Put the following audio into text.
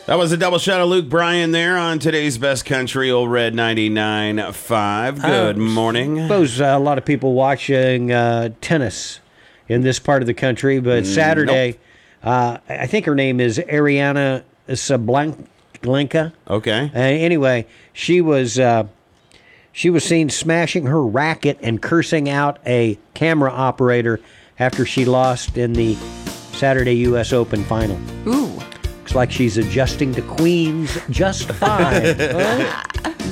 That was a double shot of Luke Bryan there on today's Best Country, Old Red 99.5. Good morning. I suppose a lot of people watching tennis in this part of the country, but Saturday, I think her name is Ariana Sablenka. Okay. Anyway, she was seen smashing her racket and cursing out a camera operator after she lost in the Saturday U.S. Open final. Ooh. Looks like she's adjusting to Queens just fine. Huh?